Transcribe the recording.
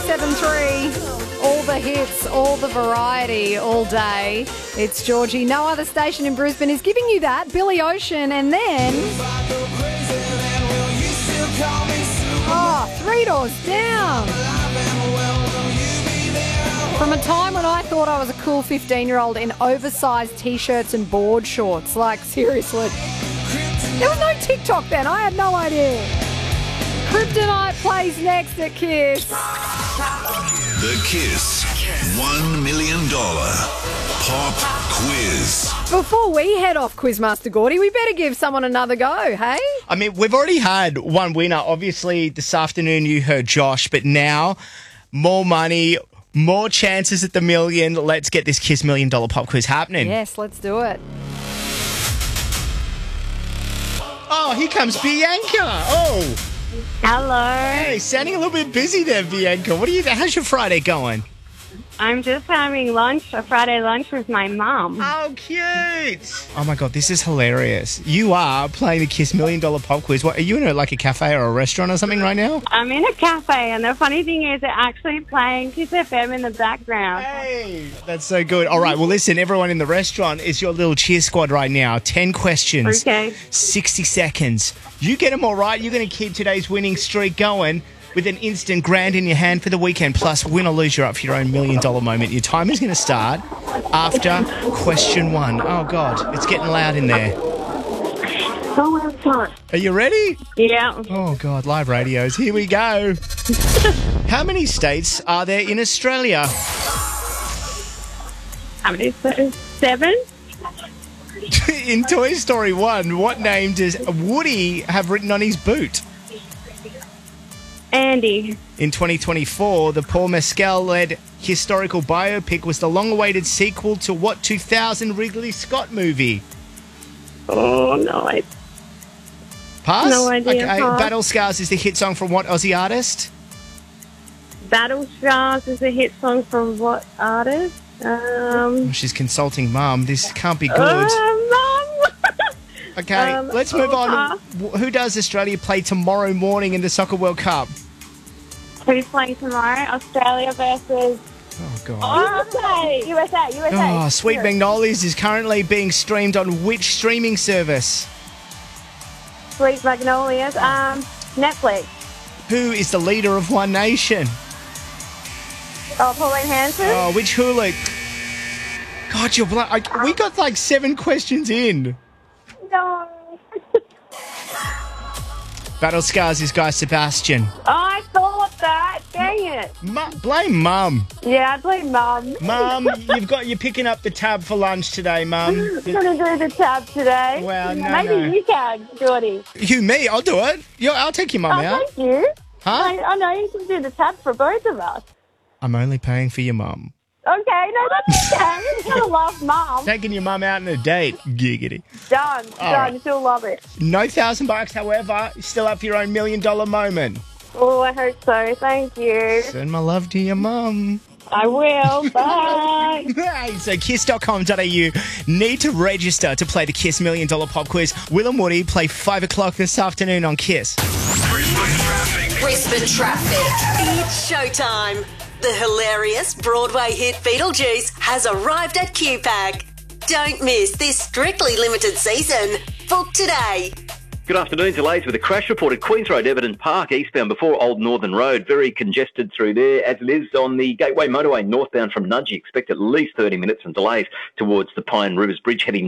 97.3. All the hits, all the variety, all day. It's Georgie. No other station in Brisbane is giving you that. Billy Ocean, and then... Three Doors Down. From a time when I thought I was a cool 15-year-old in oversized T-shirts and board shorts. Like, seriously. There was no TikTok then. I had no idea. Kryptonite plays next at Kiss. The Kiss $1 million pop quiz. Before we head off, Quizmaster Gordy, we better give someone another go, hey? I mean, we've already had one winner. Obviously, this afternoon you heard Josh, but now more money, more chances at the million. Let's get this Kiss $1 million pop quiz happening. Yes, let's do it. Oh, here comes Bianca. Oh. Hello. Hey, sounding a little bit busy there, Bianca. How's your Friday going? I'm just having lunch, a Friday lunch with my mum. Oh, cute. Oh, my God, this is hilarious. You are playing the Kiss $1 million pop quiz. What, are you in a cafe or a restaurant or something right now? I'm in a cafe, and the funny thing is they're actually playing Kiss FM in the background. Hey, that's so good. All right, well, listen, everyone in the restaurant is your little cheer squad right now. 10 questions. Okay. 60 seconds. You get them all right, you're going to keep today's winning streak going with an instant grand in your hand for the weekend. Plus, win or lose, you're up for your own $1 million moment. Your time is going to start after question 1. Oh, God, it's getting loud in there. Oh, I'm sorry. Are you ready? Yeah. Oh, God, live radios. Here we go. How many states are there in Australia? How many? 7? In Toy Story 1, what name does Woody have written on his boot? Andy. In 2024, the Paul Mescal-led historical biopic was the long-awaited sequel to what 2000 Ridley Scott movie? Oh, no. Pass? No idea. Okay. Pass. Battle Scars is the hit song from what Aussie artist? Battle Scars is a hit song from what artist? She's consulting Mum. This can't be good. Mum. Okay, let's move on. Who does Australia play tomorrow morning in the Soccer World Cup? Who's playing tomorrow? Australia versus... Oh, God. USA. Oh, Sweet Magnolias is currently being streamed on which streaming service? Sweet Magnolias. Netflix. Who is the leader of One Nation? Oh, Pauline Hanson. Oh, which Hulu? God, you're we got 7 questions in. No. Battle Scars is Guy Sebastian. Oh, I thought that. Dang it. Blame Mum. Yeah, I blame Mum. Mum, you're picking up the tab for lunch today, Mum. I'm going to do the tab today. Well, no, Maybe you can, Geordie. You, me? I'll do it. I'll take your mum out. Thank you. Huh? I know you can do the tab for both of us. I'm only paying for your mum. Okay, no, that's okay. You gotta love Mum. Taking your mum out on a date. Giggity. Done. right. Still love it. No $1,000, however, you're still up for your own $1 million moment. Oh, I hope so. Thank you. Send my love to your mum. I will. Bye. Hey, so kiss.com.au. Need to register to play the Kiss $1 million pop quiz. Will and Woody play 5 o'clock this afternoon on Kiss. Brisbane traffic. It's showtime. The hilarious Broadway hit Beetlejuice has arrived at QPAC. Don't miss this strictly limited season. Book today. Good afternoon. Delays with a crash report at Queens Road, Everton Park, eastbound before Old Northern Road. Very congested through there, as it is on the Gateway Motorway, northbound from Nudgee. Expect at least 30 minutes and delays towards the Pine Rivers Bridge heading